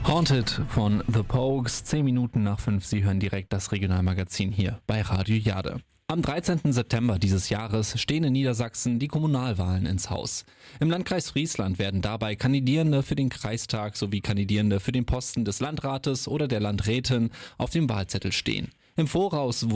Haunted von The Pogues, 10 Minuten nach 5. Sie hören direkt das Regionalmagazin hier bei Radio Jade. Am 13. September dieses Jahres stehen in Niedersachsen die Kommunalwahlen ins Haus. Im Landkreis Friesland werden dabei Kandidierende für den Kreistag sowie Kandidierende für den Posten des Landrates oder der Landrätin auf dem Wahlzettel stehen. Im Voraus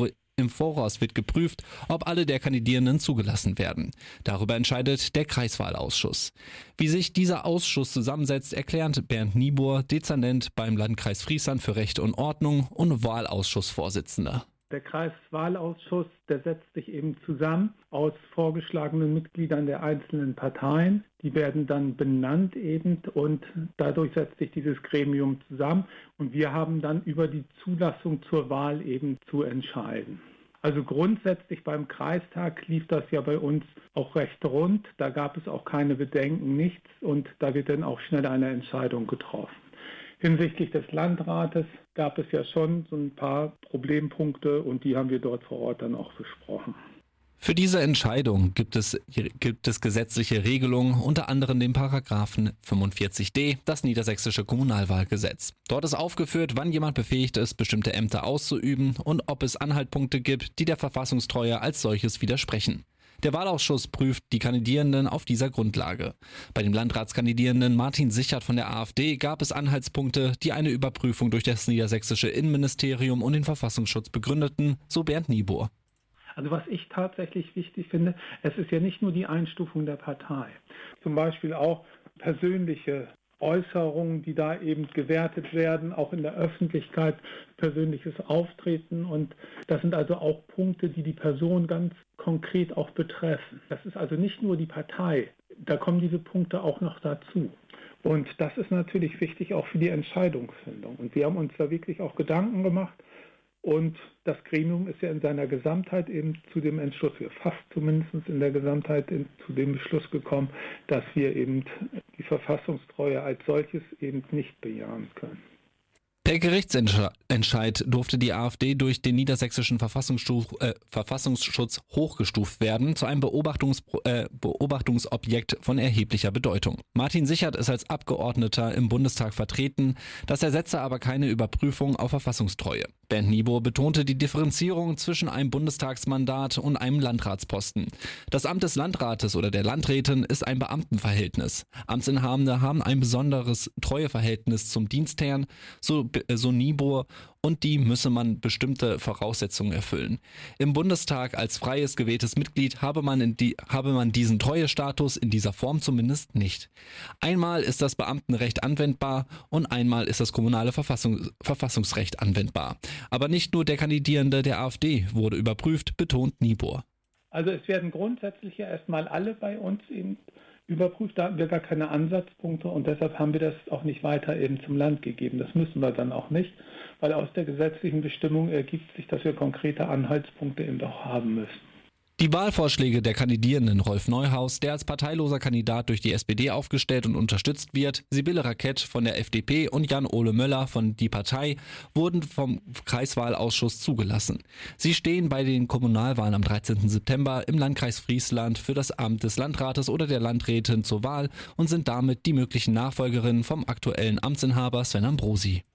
wird geprüft, ob alle der Kandidierenden zugelassen werden. Darüber entscheidet der Kreiswahlausschuss. Wie sich dieser Ausschuss zusammensetzt, erklärt Bernd Niebuhr, Dezernent beim Landkreis Friesland für Recht und Ordnung und Wahlausschussvorsitzender. Der Kreiswahlausschuss, der setzt sich eben zusammen aus vorgeschlagenen Mitgliedern der einzelnen Parteien. Die werden dann benannt eben und dadurch setzt sich dieses Gremium zusammen und wir haben dann über die Zulassung zur Wahl eben zu entscheiden. Also grundsätzlich beim Kreistag lief das ja bei uns auch recht rund. Da gab es auch keine Bedenken, nichts und da wird dann auch schnell eine Entscheidung getroffen. Hinsichtlich des Landrates gab es ja schon so ein paar Problempunkte und die haben wir dort vor Ort dann auch besprochen. Für diese Entscheidung gibt es gesetzliche Regelungen, unter anderem den Paragraphen 45d, das Niedersächsische Kommunalwahlgesetz. Dort ist aufgeführt, wann jemand befähigt ist, bestimmte Ämter auszuüben und ob es Anhaltspunkte gibt, die der Verfassungstreue als solches widersprechen. Der Wahlausschuss prüft die Kandidierenden auf dieser Grundlage. Bei dem Landratskandidierenden Martin Sichert von der AfD gab es Anhaltspunkte, die eine Überprüfung durch das niedersächsische Innenministerium und den Verfassungsschutz begründeten, so Bernd Niebuhr. Also was ich tatsächlich wichtig finde, es ist ja nicht nur die Einstufung der Partei. Zum Beispiel auch persönliche Äußerungen, die da eben gewertet werden, auch in der Öffentlichkeit, persönliches Auftreten. Und das sind also auch Punkte, die die Person ganz konkret auch betreffen. Das ist also nicht nur die Partei, da kommen diese Punkte auch noch dazu. Und das ist natürlich wichtig auch für die Entscheidungsfindung. Und wir haben uns da wirklich auch Gedanken gemacht. Und das Gremium ist ja in seiner Gesamtheit eben zu dem Entschluss, fast zumindest in der Gesamtheit zu dem Beschluss gekommen, dass wir eben die Verfassungstreue als solches eben nicht bejahen können. Per Gerichtsentscheid durfte die AfD durch den niedersächsischen Verfassungsschutz hochgestuft werden zu einem Beobachtungsobjekt von erheblicher Bedeutung. Martin Sichert ist als Abgeordneter im Bundestag vertreten, das ersetze aber keine Überprüfung auf Verfassungstreue. Bernd Niebuhr betonte die Differenzierung zwischen einem Bundestagsmandat und einem Landratsposten. Das Amt des Landrates oder der Landrätin ist ein Beamtenverhältnis. Amtsinhabende haben ein besonderes Treueverhältnis zum Dienstherrn, so Niebuhr, und die müsse man bestimmte Voraussetzungen erfüllen. Im Bundestag als freies gewähltes Mitglied habe man diesen Treuestatus in dieser Form zumindest nicht. Einmal ist das Beamtenrecht anwendbar und einmal ist das kommunale Verfassungsrecht anwendbar. Aber nicht nur der Kandidierende der AfD wurde überprüft, betont Niebuhr. Also es werden grundsätzlich ja erstmal alle bei uns eben überprüft, da hatten wir gar keine Ansatzpunkte und deshalb haben wir das auch nicht weiter eben zum Land gegeben. Das müssen wir dann auch nicht, weil aus der gesetzlichen Bestimmung ergibt sich, dass wir konkrete Anhaltspunkte eben auch haben müssen. Die Wahlvorschläge der Kandidierenden Rolf Neuhaus, der als parteiloser Kandidat durch die SPD aufgestellt und unterstützt wird, Sibylle Rakett von der FDP und Jan-Ole Möller von Die Partei wurden vom Kreiswahlausschuss zugelassen. Sie stehen bei den Kommunalwahlen am 13. September im Landkreis Friesland für das Amt des Landrates oder der Landrätin zur Wahl und sind damit die möglichen Nachfolgerinnen vom aktuellen Amtsinhaber Sven Ambrosi.